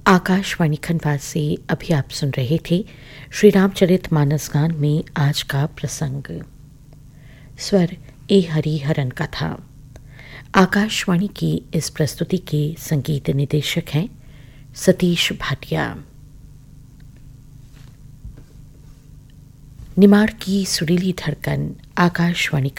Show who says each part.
Speaker 1: आकाशवाणी खंडवा से अभी आप सुन रहे थे श्री रामचरित मानस गान में आज का प्रसंग। स्वर ए हरिहरन का था। आकाशवाणी की इस प्रस्तुति के संगीत निदेशक हैं सतीश भाटिया। निमाड़ की सुरीली धड़कन आकाशवाणी